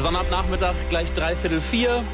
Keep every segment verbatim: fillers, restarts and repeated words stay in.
Sonnabendnachmittag, gleich dreiviertel vier.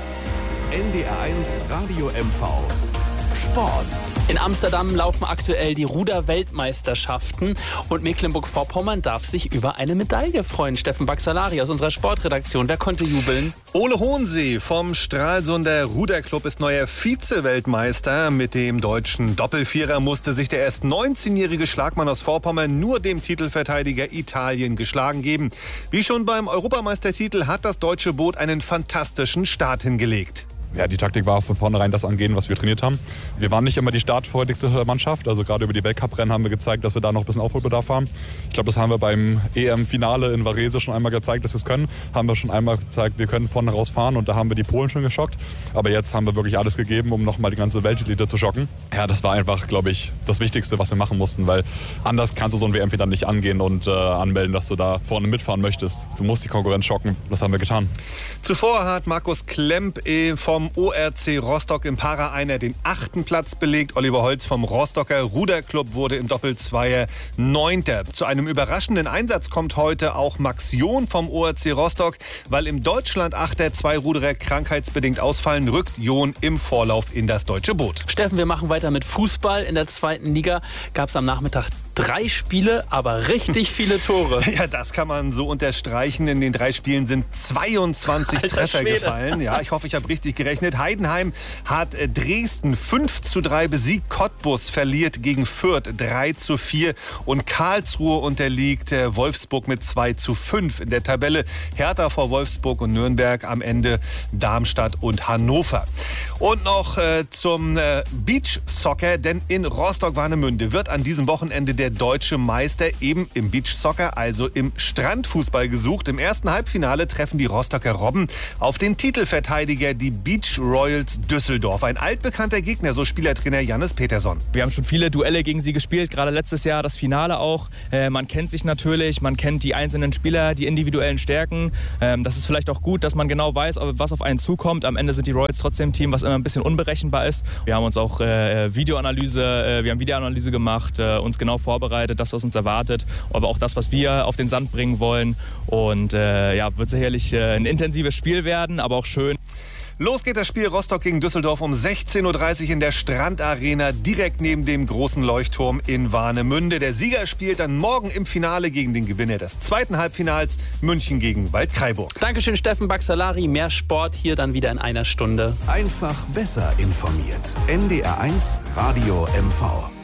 N D R eins Radio M V. Sport. In Amsterdam laufen aktuell die Ruder-Weltmeisterschaften und Mecklenburg-Vorpommern darf sich über eine Medaille freuen. Steffen Baxalari aus unserer Sportredaktion. Wer konnte jubeln? Ole Hohensee vom Stralsunder Ruderclub ist neuer Vize-Weltmeister. Mit dem deutschen Doppelvierer musste sich der erst neunzehnjährige Schlagmann aus Vorpommern nur dem Titelverteidiger Italien geschlagen geben. Wie schon beim Europameistertitel hat das deutsche Boot einen fantastischen Start hingelegt. Ja, die Taktik war von vornherein das angehen, was wir trainiert haben. Wir waren nicht immer die startfreudigste Mannschaft. Also gerade über die Weltcuprennen haben wir gezeigt, dass wir da noch ein bisschen Aufholbedarf haben. Ich glaube, das haben wir beim E M-Finale in Varese schon einmal gezeigt, dass wir es können. Haben wir schon einmal gezeigt, wir können vorne rausfahren und da haben wir die Polen schon geschockt. Aber jetzt haben wir wirklich alles gegeben, um nochmal die ganze Weltelite zu schocken. Ja, das war einfach, glaube ich, das Wichtigste, was wir machen mussten, weil anders kannst du so ein W M-Finale nicht angehen und äh, anmelden, dass du da vorne mitfahren möchtest. Du musst die Konkurrenz schocken. Das haben wir getan. Zuvor hat Markus Klemp vom O R C Rostock im Para-Einer den achten Platz belegt. Oliver Holz vom Rostocker Ruderclub wurde im Doppelzweier Neunter. Zu einem überraschenden Einsatz kommt heute auch Max John vom O R C Rostock. Weil im Deutschland-Achter zwei Ruderer krankheitsbedingt ausfallen, rückt John im Vorlauf in das deutsche Boot. Steffen, wir machen weiter mit Fußball. In der zweiten Liga gab es am Nachmittag drei Spiele, aber richtig viele Tore. Ja, das kann man so unterstreichen. In den drei Spielen sind zweiundzwanzig Alter Treffer Schwede. gefallen. Ja, ich hoffe, ich habe richtig gerechnet. Heidenheim hat Dresden fünf zu drei besiegt. Cottbus verliert gegen Fürth drei zu vier. Und Karlsruhe unterliegt Wolfsburg mit zwei zu fünf in der Tabelle. Hertha vor Wolfsburg und Nürnberg, am Ende Darmstadt und Hannover. Und noch äh, zum äh, Beachsoccer, denn in Rostock-Warnemünde wird an diesem Wochenende der deutsche Meister eben im Beachsoccer, also im Strandfußball gesucht. Im ersten Halbfinale treffen die Rostocker Robben auf den Titelverteidiger, die Beach Royals Düsseldorf. Ein altbekannter Gegner, so Spielertrainer Jannis Peterson. Wir haben schon viele Duelle gegen sie gespielt, gerade letztes Jahr das Finale auch. Äh, man kennt sich natürlich, man kennt die einzelnen Spieler, die individuellen Stärken. Ähm, das ist vielleicht auch gut, dass man genau weiß, was auf einen zukommt. Am Ende sind die Royals trotzdem ein Team, was immer ein bisschen unberechenbar ist. Wir haben uns auch äh, Videoanalyse, äh, wir haben Videoanalyse gemacht, äh, uns genau vorbereitet, das, was uns erwartet, aber auch das, was wir auf den Sand bringen wollen. Und äh, ja, wird sicherlich äh, ein intensives Spiel werden, aber auch schön. Los geht das Spiel Rostock gegen Düsseldorf um sechzehn Uhr dreißig in der Strandarena, direkt neben dem großen Leuchtturm in Warnemünde. Der Sieger spielt dann morgen im Finale gegen den Gewinner des zweiten Halbfinals, München gegen Waldkraiburg. Dankeschön, Steffen Baxalari. Mehr Sport hier dann wieder in einer Stunde. Einfach besser informiert. N D R eins Radio M V.